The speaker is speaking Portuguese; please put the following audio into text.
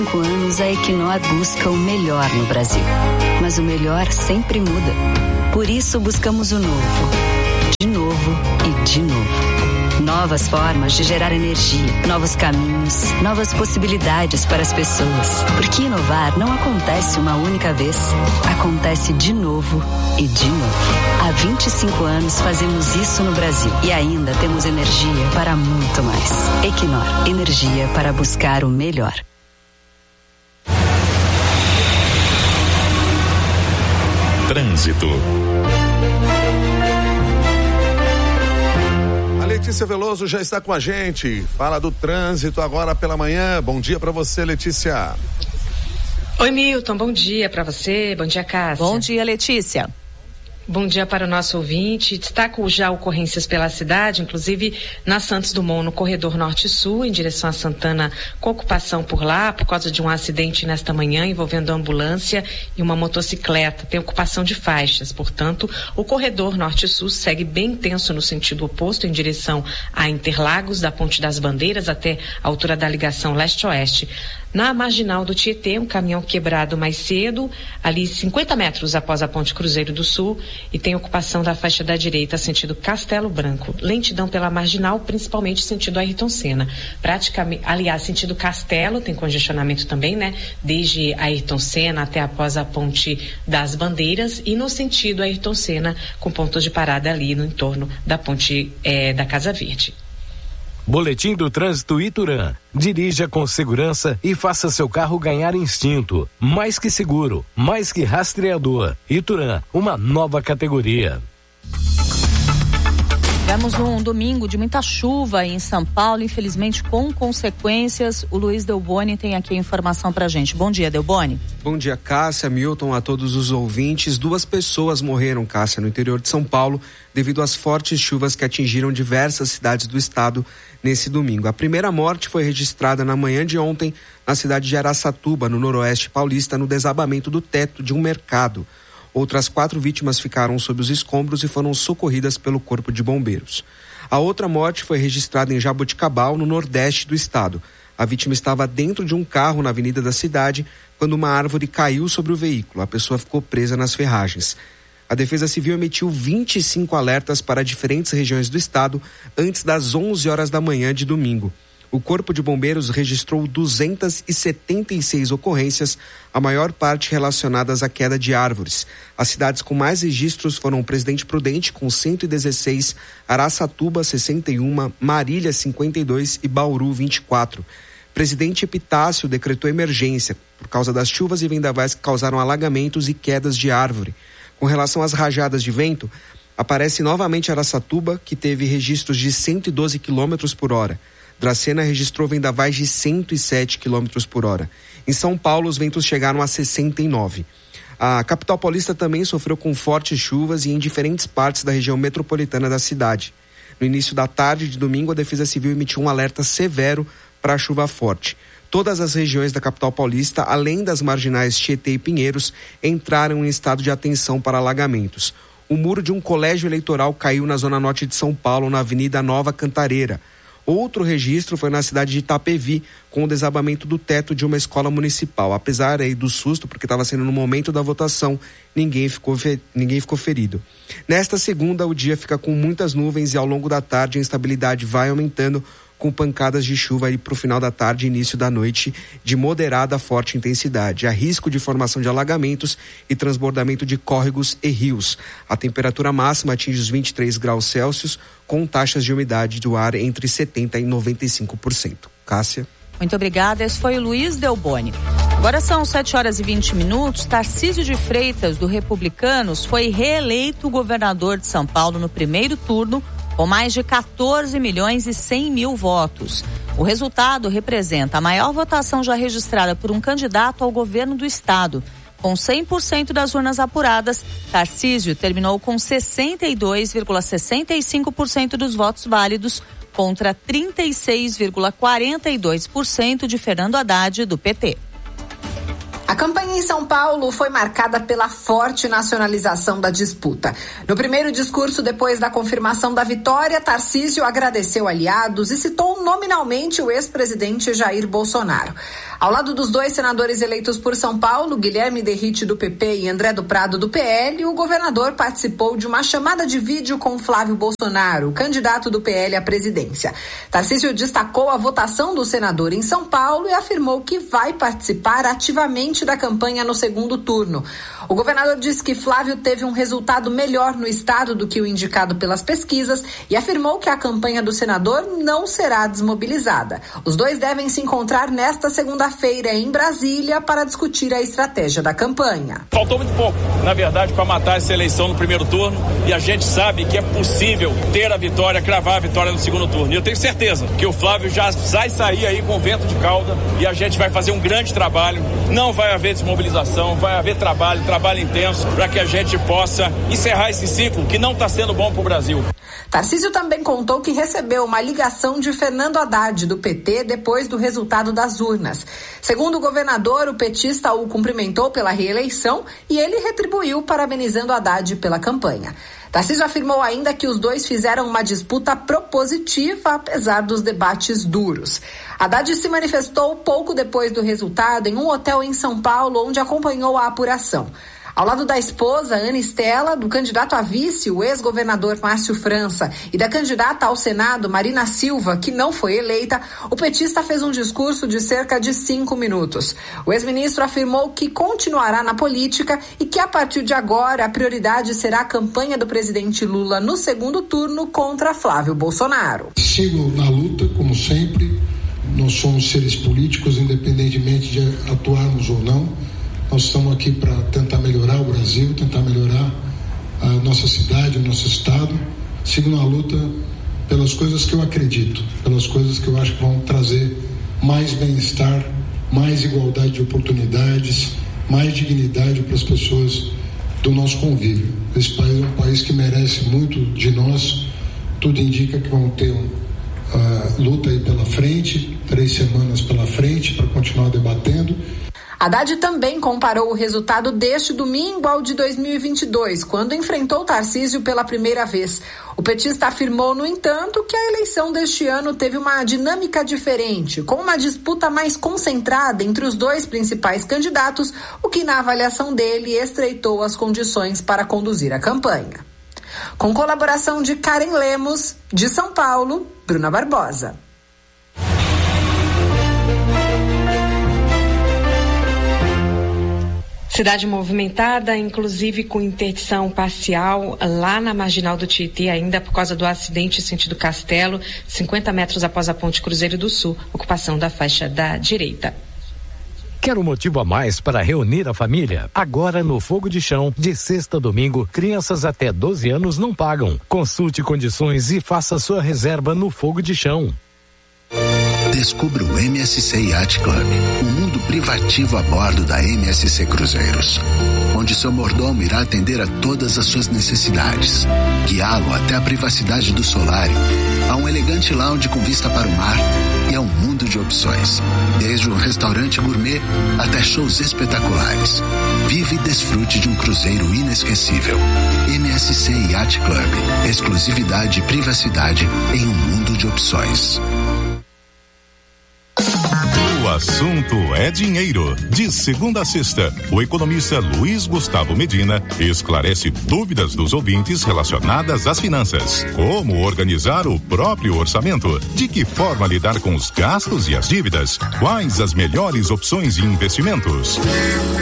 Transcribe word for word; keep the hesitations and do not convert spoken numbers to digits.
Há anos a Equinor busca o melhor no Brasil, mas o melhor sempre muda. Por isso buscamos o novo, de novo e de novo. Novas formas de gerar energia, novos caminhos, novas possibilidades para as pessoas. Porque inovar não acontece uma única vez, acontece de novo e de novo. Há vinte e cinco anos fazemos isso no Brasil e ainda temos energia para muito mais. Equinor, energia para buscar o melhor. Trânsito. A Letícia Veloso já está com a gente. Fala do trânsito agora pela manhã. Bom dia para você, Letícia. Oi, Milton. Bom dia para você. Bom dia, Cássia. Bom dia, Letícia. Bom dia para o nosso ouvinte. Destaco já ocorrências pela cidade, inclusive na Santos Dumont, no corredor norte-sul, em direção a Santana, com ocupação por lá, por causa de um acidente nesta manhã envolvendo a ambulância e uma motocicleta. Tem ocupação de faixas, portanto, o corredor norte-sul segue bem tenso no sentido oposto, em direção a Interlagos, da Ponte das Bandeiras até a altura da ligação leste-oeste. Na marginal do Tietê, um caminhão quebrado mais cedo, ali cinquenta metros após a Ponte Cruzeiro do Sul, e tem ocupação da faixa da direita, sentido Castelo Branco. Lentidão pela marginal, principalmente sentido Ayrton Senna. Praticamente, aliás, sentido Castelo, tem congestionamento também, né? Desde Ayrton Senna até após a Ponte das Bandeiras, e no sentido Ayrton Senna, com pontos de parada ali no entorno da Ponte eh, da Casa Verde. Boletim do Trânsito Iturã. Dirija com segurança e faça seu carro ganhar instinto. Mais que seguro, mais que rastreador. Iturã, uma nova categoria. Tivemos um domingo de muita chuva em São Paulo, infelizmente com consequências. O Luiz Delboni tem aqui a informação pra gente. Bom dia, Delboni. Bom dia, Cássia, Milton, a todos os ouvintes. Duas pessoas morreram, Cássia, no interior de São Paulo, devido às fortes chuvas que atingiram diversas cidades do estado nesse domingo. A primeira morte foi registrada na manhã de ontem na cidade de Araçatuba, no noroeste paulista, no desabamento do teto de um mercado. Outras quatro vítimas ficaram sob os escombros e foram socorridas pelo Corpo de Bombeiros. A outra morte foi registrada em Jaboticabal, no nordeste do estado. A vítima estava dentro de um carro na avenida da cidade quando uma árvore caiu sobre o veículo. A pessoa ficou presa nas ferragens. A Defesa Civil emitiu vinte e cinco alertas para diferentes regiões do estado antes das onze horas da manhã de domingo. O Corpo de Bombeiros registrou duzentas e setenta e seis ocorrências, a maior parte relacionadas à queda de árvores. As cidades com mais registros foram Presidente Prudente, com cento e dezesseis, Araçatuba, sessenta e um, Marília, cinquenta e dois e Bauru, vinte e quatro. Presidente Epitácio decretou emergência por causa das chuvas e vendavais que causaram alagamentos e quedas de árvore. Com relação às rajadas de vento, aparece novamente Araçatuba, que teve registros de cento e doze quilômetros por hora. Dracena registrou vendavais de cento e sete quilômetros por hora. Em São Paulo, os ventos chegaram a sessenta e nove. A capital paulista também sofreu com fortes chuvas e em diferentes partes da região metropolitana da cidade. No início da tarde de domingo, a Defesa Civil emitiu um alerta severo para a chuva forte. Todas as regiões da capital paulista, além das marginais Tietê e Pinheiros, entraram em estado de atenção para alagamentos. O muro de um colégio eleitoral caiu na zona norte de São Paulo, na Avenida Nova Cantareira. Outro registro foi na cidade de Itapevi, com o desabamento do teto de uma escola municipal. Apesar aí do susto, porque estava sendo no momento da votação, ninguém ficou, ninguém ficou ferido. Nesta segunda, o dia fica com muitas nuvens e ao longo da tarde a instabilidade vai aumentando, com pancadas de chuva aí para o final da tarde e início da noite de moderada a forte intensidade. Há risco de formação de alagamentos e transbordamento de córregos e rios. A temperatura máxima atinge os vinte e três graus Celsius, com taxas de umidade do ar entre setenta por cento e noventa e cinco por cento. Cássia. Muito obrigada, esse foi o Luiz Delboni. Agora são sete horas e vinte minutos. Tarcísio de Freitas, do Republicanos, foi reeleito governador de São Paulo no primeiro turno, com mais de quatorze milhões e cem mil votos. O resultado representa a maior votação já registrada por um candidato ao governo do estado. Com cem por cento das urnas apuradas, Tarcísio terminou com sessenta e dois vírgula sessenta e cinco por cento dos votos válidos, contra trinta e seis vírgula quarenta e dois por cento de Fernando Haddad, do P T. A campanha em São Paulo foi marcada pela forte nacionalização da disputa. No primeiro discurso, depois da confirmação da vitória, Tarcísio agradeceu aliados e citou nominalmente o ex-presidente Jair Bolsonaro. Ao lado dos dois senadores eleitos por São Paulo, Guilherme Derrite do P P e André do Prado do P L, o governador participou de uma chamada de vídeo com Flávio Bolsonaro, candidato do P L à presidência. Tarcísio destacou a votação do senador em São Paulo e afirmou que vai participar ativamente da campanha no segundo turno. O governador disse que Flávio teve um resultado melhor no estado do que o indicado pelas pesquisas e afirmou que a campanha do senador não será desmobilizada. Os dois devem se encontrar nesta segunda-feira em Brasília para discutir a estratégia da campanha. Faltou muito pouco, na verdade, para matar essa eleição no primeiro turno e a gente sabe que é possível ter a vitória, cravar a vitória no segundo turno. E eu tenho certeza que o Flávio já vai sair aí com vento de cauda e a gente vai fazer um grande trabalho. Não vai haver desmobilização, vai haver trabalho, trabalho intenso para que a gente possa encerrar esse ciclo que não está sendo bom para o Brasil. Tarcísio também contou que recebeu uma ligação de Fernando Haddad, do P T, depois do resultado das urnas. Segundo o governador, o petista o cumprimentou pela reeleição e ele retribuiu parabenizando Haddad pela campanha. Tarcísio afirmou ainda que os dois fizeram uma disputa propositiva, apesar dos debates duros. Haddad se manifestou pouco depois do resultado em um hotel em São Paulo, onde acompanhou a apuração. Ao lado da esposa, Ana Estela, do candidato a vice, o ex-governador Márcio França, e da candidata ao Senado, Marina Silva, que não foi eleita, o petista fez um discurso de cerca de cinco minutos. O ex-ministro afirmou que continuará na política e que, a partir de agora, a prioridade será a campanha do presidente Lula no segundo turno contra Flávio Bolsonaro. Sigo na luta, como sempre. Nós somos seres políticos, independentemente de atuarmos ou não. Nós estamos aqui para tentar melhorar o Brasil, tentar melhorar a nossa cidade, o nosso estado. Sigo na luta pelas coisas que eu acredito, pelas coisas que eu acho que vão trazer mais bem-estar, mais igualdade de oportunidades, mais dignidade para as pessoas do nosso convívio. Esse país é um país que merece muito de nós. Tudo indica que vão ter uma uh, luta aí pela frente, três semanas pela frente para continuar debatendo. Haddad também comparou o resultado deste domingo ao de dois mil e vinte e dois, quando enfrentou Tarcísio pela primeira vez. O petista afirmou, no entanto, que a eleição deste ano teve uma dinâmica diferente, com uma disputa mais concentrada entre os dois principais candidatos, o que, na avaliação dele, estreitou as condições para conduzir a campanha. Com colaboração de Karen Lemos, de São Paulo, Bruna Barbosa. Cidade movimentada, inclusive com interdição parcial lá na Marginal do Tietê, ainda por causa do acidente sentido Castelo, cinquenta metros após a Ponte Cruzeiro do Sul, ocupação da faixa da direita. Quer um motivo a mais para reunir a família? Agora no Fogo de Chão, de sexta a domingo, crianças até doze anos não pagam. Consulte condições e faça sua reserva no Fogo de Chão. Descubra o M S C Yacht Club, um mundo privativo a bordo da M S C Cruzeiros, onde seu mordomo irá atender a todas as suas necessidades, guiá-lo até a privacidade do solário, a um elegante lounge com vista para o mar e a um mundo de opções, desde um restaurante gourmet até shows espetaculares. Vive e desfrute de um cruzeiro inesquecível. M S C Yacht Club, exclusividade e privacidade em um mundo de opções. O assunto é dinheiro. De segunda a sexta, o economista Luiz Gustavo Medina esclarece dúvidas dos ouvintes relacionadas às finanças. Como organizar o próprio orçamento? De que forma lidar com os gastos e as dívidas? Quais as melhores opções de investimentos?